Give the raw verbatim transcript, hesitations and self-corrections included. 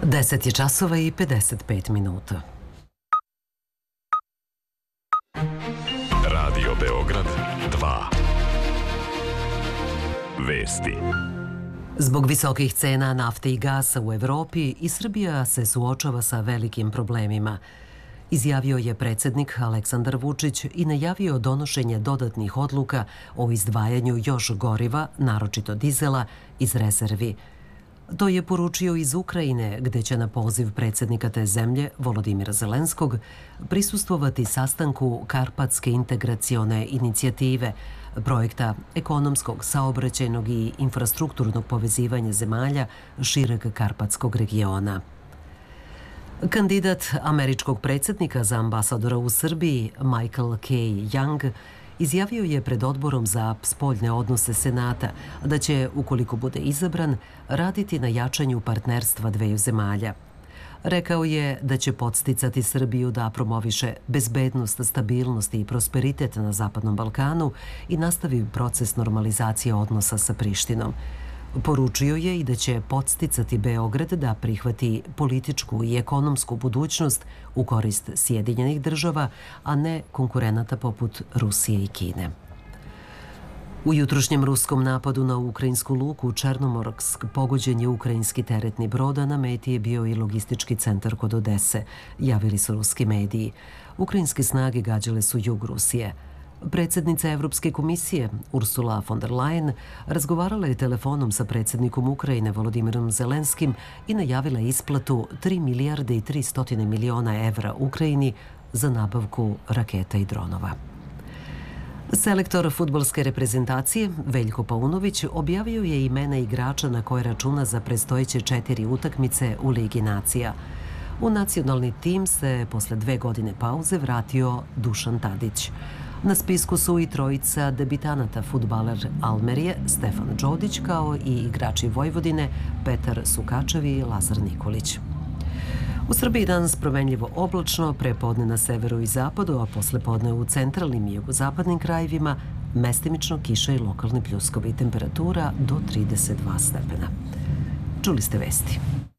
deset je časova i pedeset pet minuta. Radio Beograd dva. Vesti. Zbog visokih cena nafte i gasa u Evropi i Srbija se suočava sa velikim problemima. Izjavio je predsjednik Aleksandar Vučić i najavio donošenje dodatnih odluka o izdvajanju još goriva, naročito dizela, iz rezervi. To je poručio iz Ukrajine, gde će na poziv predsjednika te zemlje, Volodimira Zelenskog, prisustvovati sastanku Karpatske integracione inicijative, projekta ekonomskog, saobraćajnog i infrastrukturnog povezivanja zemalja šireg Karpatskog regiona. Kandidat američkog predsjednika za ambasadora u Srbiji, Michael K. Young, izjavio je pred odborom za spoljne odnose Senata da će, ukoliko bude izabran, raditi na jačanju partnerstva dveju zemalja. Rekao je da će podsticati Srbiju da promoviše bezbednost, stabilnost i prosperitet na Zapadnom Balkanu i nastavi proces normalizacije odnosa sa Prištinom. Poručio je i da će podsticati Beograd da prihvati političku i ekonomsku budućnost u korist Sjedinjenih država, a ne konkurenata poput Rusije i Kine. U jutrošnjem ruskom napadu na ukrajinsku luku Černomorsk pogođen je ukrajinski teretni brod, a na meti je bio i logistički centar kod Odese, javili su ruski mediji. Ukrajinske snage gađale su jug Rusije. Predsjednica Evropske komisije Ursula von der Leyen razgovarala je telefonom sa predsjednikom Ukrajine Volodimirom Zelenskim i najavila isplatu tri milijarde i tristo miliona evra Ukrajini za nabavku raketa i dronova. Selektor fudbalske reprezentacije Veljko Paunović objavio je imena igrača na koje računa za predstojeće četiri utakmice u Ligi nacija. U nacionalni tim se posle dve godine pauze vratio Dušan Tadić. Na spisku su i trojica debitanata fudbaler Almerije, Stefan Đodić, kao i igrači Vojvodine Petar Sukačev i Lazar Nikolić. U Srbiji danas promenljivo oblačno, prepodne na severu i zapadu, a poslepodne u centralnim i jugozapadnim krajevima mestimično kiša i lokalni pljuskovi, temperatura do trideset dva stepena. Čuli ste vesti.